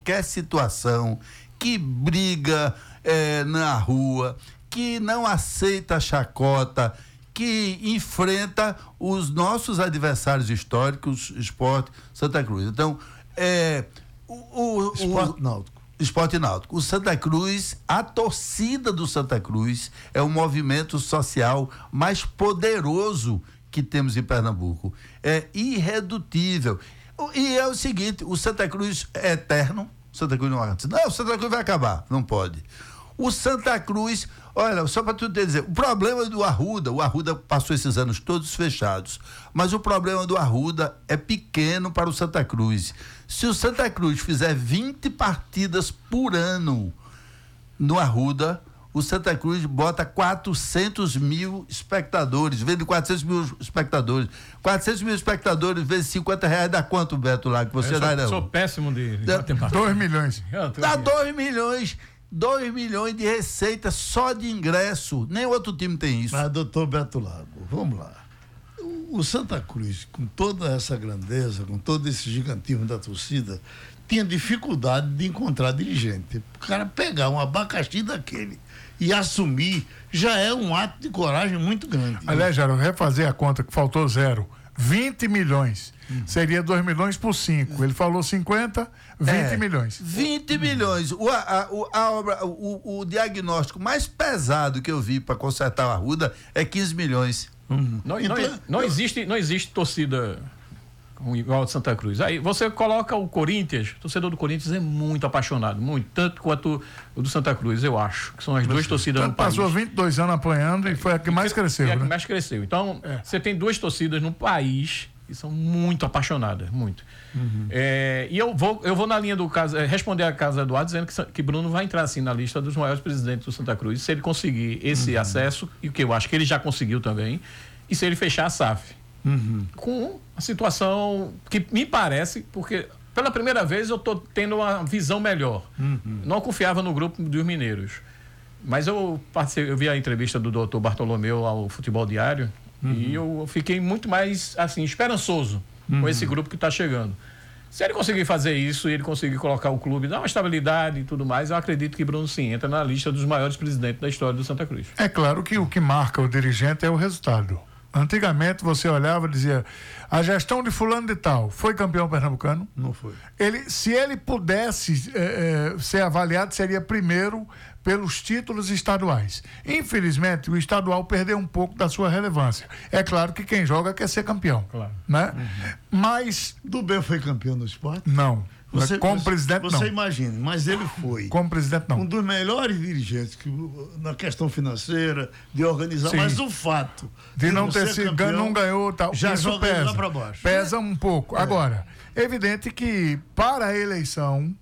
qualquer situação, que briga na rua, que não aceita chacota, que enfrenta os nossos adversários históricos, Sport, Santa Cruz. Então, Sport Náutico. Sport Náutico. O Santa Cruz, a torcida do Santa Cruz é o movimento social mais poderoso que temos em Pernambuco. É irredutível. E é o seguinte, o Santa Cruz é eterno, o Santa Cruz não antes. Não, o Santa Cruz vai acabar, não pode. O Santa Cruz, olha, só para tu dizer, o problema do Arruda, o Arruda passou esses anos todos fechados, mas o problema do Arruda é pequeno para o Santa Cruz. Se o Santa Cruz fizer 20 partidas por ano no Arruda, o Santa Cruz bota 400 mil espectadores, vende 400 mil espectadores. 400 mil espectadores vezes R$50 dá quanto, Beto, lá que você dá? Eu sou péssimo de matemática. 2 milhões. Dá 2 milhões. 2 milhões de receita só de ingresso. Nem outro time tem isso. Mas, doutor Beto Lago, vamos lá. O Santa Cruz, com toda essa grandeza, com todo esse gigantismo da torcida, tinha dificuldade de encontrar dirigente. O cara pegar um abacaxi daquele e assumir já é um ato de coragem muito grande. Aliás, Geraldo, refazer a conta que faltou 20 milhões. Seria 2 milhões por 5. Ele falou 50, 20 milhões. 20 milhões. O diagnóstico mais pesado que eu vi para consertar a Arruda é 15 milhões. Não existe torcida igual a de Santa Cruz. Aí você coloca o Corinthians, o torcedor do Corinthians é muito apaixonado, muito, tanto quanto o do Santa Cruz, eu acho, que são as duas torcidas no país. Passou 22 anos apanhando e foi a que mais cresceu. É a que mais cresceu. Então, você tem duas torcidas no país que são muito apaixonadas, muito. E eu vou na linha do caso, responder a casa do Eduardo, dizendo que Bruno vai entrar assim na lista dos maiores presidentes do Santa Cruz, se ele conseguir esse acesso, e o que eu acho que ele já conseguiu também, e se ele fechar a SAF. Com a situação que me parece, porque pela primeira vez eu estou tendo uma visão melhor. Não confiava no grupo dos mineiros, mas eu vi a entrevista do doutor Bartolomeu ao Futebol Diário, e eu fiquei muito mais assim, esperançoso com esse grupo que está chegando. Se ele conseguir fazer isso e ele conseguir colocar o clube, dar uma estabilidade e tudo mais, eu acredito que Bruno sim entra na lista dos maiores presidentes da história do Santa Cruz. É claro que o que marca o dirigente é o resultado. Antigamente você olhava e dizia, a gestão de fulano de tal foi campeão pernambucano? Não foi. Se ele pudesse ser avaliado, seria primeiro pelos títulos estaduais. Infelizmente, o estadual perdeu um pouco da sua relevância. É claro que quem joga quer ser campeão. Claro. Né? Mas... Dubé foi campeão no esporte? Não. Como presidente, não. Você imagina, mas ele foi. Como presidente, não. Um dos melhores dirigentes na questão financeira, de organizar, mas o fato de não ter sido, não ganhou, tal, já isso pesa, lá para baixo. Pesa um pouco. Agora, evidente que para a eleição,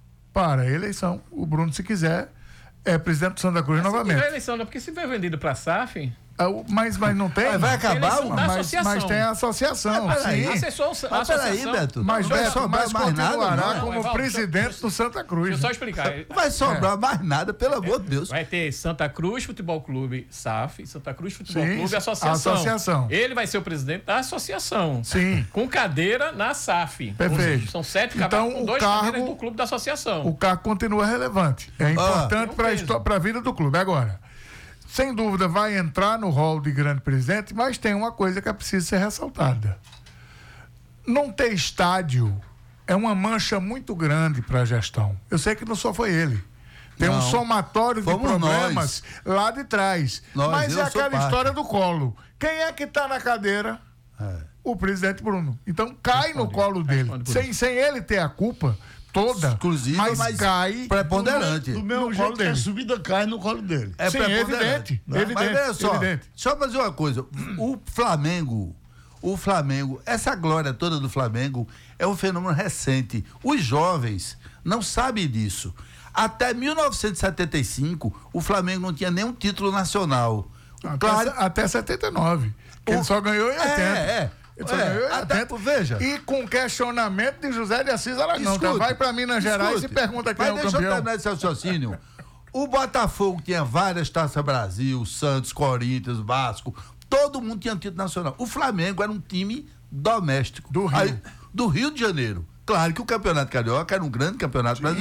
o Bruno, se quiser, é presidente do Santa Cruz novamente. Se eleição, não, porque se for vendido para a SAF... Mas não tem. Vai acabar, mas tem a associação. Peraí, Beto. Mas vai sobrar mais nada como presidente do Santa Cruz. Deixa eu só explicar. Vai sobrar mais nada, pelo amor de Deus. Vai ter Santa Cruz Futebol Clube SAF, Santa Cruz Futebol Clube Associação. Ele vai ser o presidente da associação. Sim. Com cadeira na SAF. Perfeito. São 7 cadeiras com 2 cadeiras do clube da associação. O cargo continua relevante. É importante para a vida do clube. Agora, sem dúvida vai entrar no rol de grande presidente, mas tem uma coisa que é preciso ser ressaltada. Não ter estádio é uma mancha muito grande para a gestão. Eu sei que não só foi ele. Tem um somatório de problemas lá de trás. Mas é aquela história do colo. Quem é que está na cadeira? O presidente Bruno. Então cai no colo dele. Sem ele ter a culpa toda, exclusiva, mas cai preponderante. Do mesmo jeito que a subida cai no colo dele. Sim, é evidente. Mas olha só, só fazer uma coisa, o Flamengo, essa glória toda do Flamengo é um fenômeno recente. Os jovens não sabem disso. Até 1975, o Flamengo não tinha nenhum título nacional. Até 79. Ele só ganhou em 80. Veja. E com questionamento de José de Assis Aragão. Então vai para Minas Gerais e pergunta quem é o campeão. Deixa eu terminar esse raciocínio. O Botafogo tinha várias Taças Brasil, Santos, Corinthians, Vasco, todo mundo tinha título nacional. O Flamengo era um time doméstico. Do Rio de Janeiro. Claro que o Campeonato Carioca era um grande campeonato brasileiro.